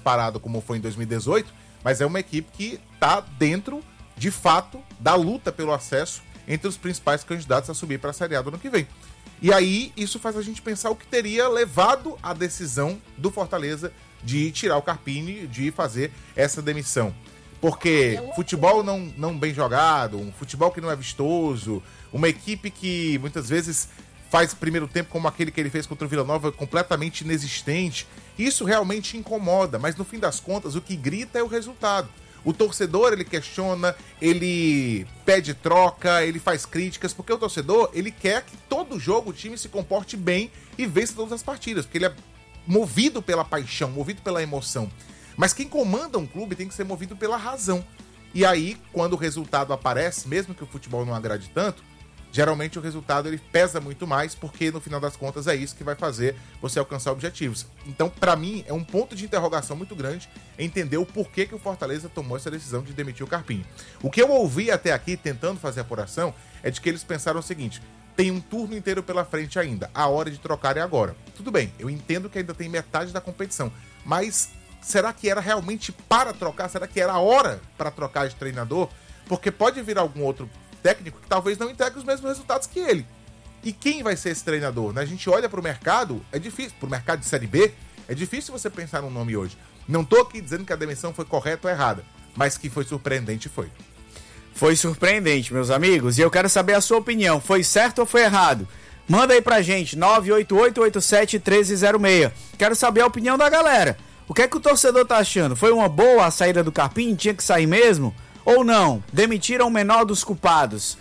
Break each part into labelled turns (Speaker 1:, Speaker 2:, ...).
Speaker 1: disparado como foi em 2018, mas é uma equipe que está dentro, de fato, da luta pelo acesso entre os principais candidatos a subir para a Série A do ano que vem. E aí, isso faz a gente pensar o que teria levado a decisão do Fortaleza de tirar o Carpini, de fazer essa demissão. Porque futebol não bem jogado, um futebol que não é vistoso, uma equipe que muitas vezes faz primeiro tempo como aquele que ele fez contra o Vila Nova, completamente inexistente. Isso realmente incomoda, mas no fim das contas o que grita é o resultado. O torcedor, ele questiona, ele pede troca, ele faz críticas, porque o torcedor, ele quer que todo jogo o time se comporte bem e vença todas as partidas, porque ele é movido pela paixão, movido pela emoção. Mas quem comanda um clube tem que ser movido pela razão. E aí, quando o resultado aparece, mesmo que o futebol não agrade tanto, geralmente o resultado ele pesa muito mais, porque no final das contas é isso que vai fazer você alcançar objetivos. Então, para mim, é um ponto de interrogação muito grande entender o porquê que o Fortaleza tomou essa decisão de demitir o Carpini. O que eu ouvi até aqui, tentando fazer a apuração, é de que eles pensaram o seguinte: tem um turno inteiro pela frente ainda, a hora de trocar é agora. Tudo bem, eu entendo que ainda tem metade da competição, mas será que era realmente para trocar? Será que era a hora para trocar de treinador? Porque pode vir algum outro técnico que talvez não entregue os mesmos resultados que ele. E quem vai ser esse treinador? Né? A gente olha para o mercado, é difícil, para o mercado de Série B, é difícil você pensar num nome hoje. Não estou aqui dizendo que a demissão foi correta ou errada, mas que foi surpreendente, foi.
Speaker 2: Foi surpreendente, meus amigos, e eu quero saber a sua opinião. Foi certo ou foi errado? Manda aí pra gente, 988-87-1306. Quero saber a opinião da galera. O que é que o torcedor tá achando? Foi uma boa a saída do Carpini? Tinha que sair mesmo? Ou não? Demitiram o menor dos culpados.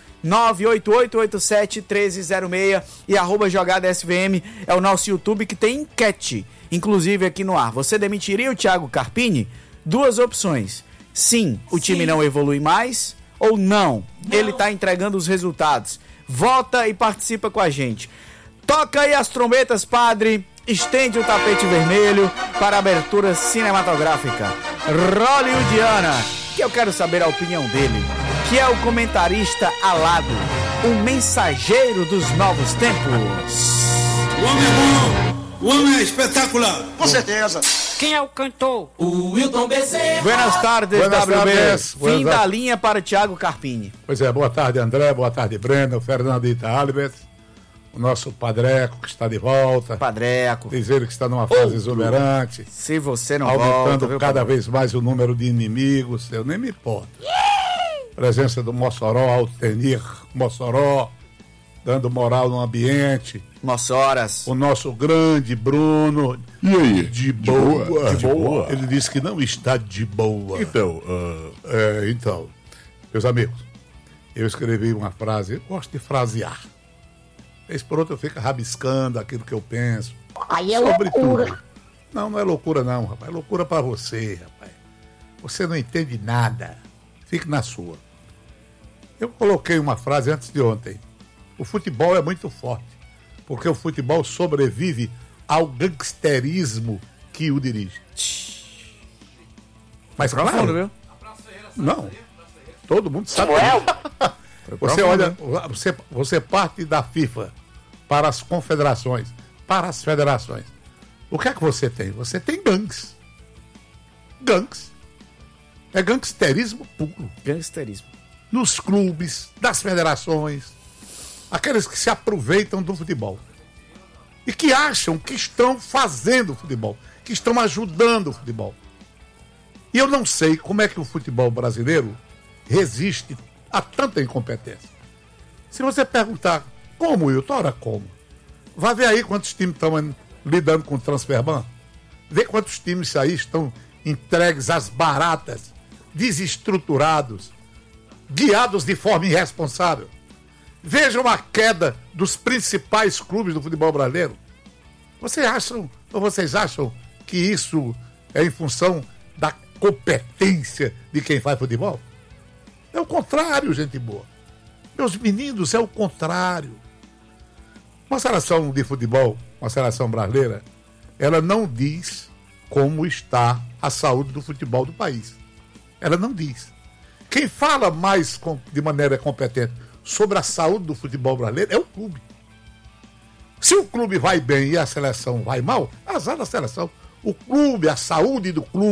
Speaker 2: 988-87-1306 e @JogadSVM é o nosso YouTube que tem enquete, inclusive aqui no ar. Você demitiria o Thiago Carpini? Duas opções. Sim, o time não evolui mais, ou não, ele tá entregando os resultados. Vota e participa com a gente. Toca aí as trombetas, padre. Estende o tapete vermelho para a abertura cinematográfica. Role o Diana, que eu quero saber a opinião dele, que é o comentarista alado, o mensageiro dos novos tempos.
Speaker 3: O homem é bom, o homem é espetacular.
Speaker 4: Com certeza.
Speaker 5: Quem é o cantor?
Speaker 4: O Wilton Bezerra.
Speaker 2: Buenas tardes,
Speaker 6: Buenas
Speaker 2: WB.
Speaker 6: tardes.
Speaker 2: Fim da linha para o Thiago Carpini.
Speaker 6: Pois é, boa tarde, André, boa tarde, Breno, Fernando Italibet, o nosso Padreco que está de volta.
Speaker 2: Padreco.
Speaker 6: Diz ele que está numa fase exuberante,
Speaker 2: Se você não
Speaker 6: aumentando
Speaker 2: volta, viu,
Speaker 6: cada
Speaker 2: Padre?
Speaker 6: vez mais o número de inimigos, eu nem me importo. Presença do Mossoró, Altenir Mossoró, dando moral no ambiente.
Speaker 2: Mossoras.
Speaker 6: O nosso grande Bruno.
Speaker 7: E aí?
Speaker 6: De boa.
Speaker 7: De boa.
Speaker 6: Ele disse que não está de boa.
Speaker 7: Então,
Speaker 6: Então, meus amigos, eu escrevi uma frase, eu gosto de frasear. Vez por outra eu fico rabiscando aquilo que eu penso.
Speaker 4: Aí é
Speaker 6: Sobre
Speaker 4: loucura.
Speaker 6: tudo. Não é loucura não, rapaz. É loucura pra você, rapaz. Você não entende nada. Fique na sua. Eu coloquei uma frase antes de ontem. O futebol é muito forte, porque o futebol sobrevive ao gangsterismo que o dirige. Mas claro,
Speaker 2: Profundo, viu?
Speaker 6: não. Todo mundo sabe. Você olha, você parte da FIFA para as confederações, para as federações. O que é que você tem? Você tem gangues. Gangues. É gangsterismo puro.
Speaker 2: Gangsterismo.
Speaker 6: Nos clubes, das federações, aqueles que se aproveitam do futebol e que acham que estão fazendo o futebol, que estão ajudando o futebol. E eu não sei como é que o futebol brasileiro resiste a tanta incompetência. Se você perguntar como, Wilton, ora como? Vai ver aí quantos times estão lidando com o transferban. Vê quantos times aí estão entregues às baratas, desestruturados, guiados de forma irresponsável. Vejam a queda dos principais clubes do futebol brasileiro. Vocês acham que isso é em função da competência de quem faz futebol? É o contrário, gente boa. Meus meninos, é o contrário. Uma seleção de futebol, uma seleção brasileira, ela não diz como está a saúde do futebol do país. Ela não diz. Quem fala mais de maneira competente sobre a saúde do futebol brasileiro é o clube. Se o clube vai bem e a seleção vai mal, azar da seleção. O clube, a saúde do clube,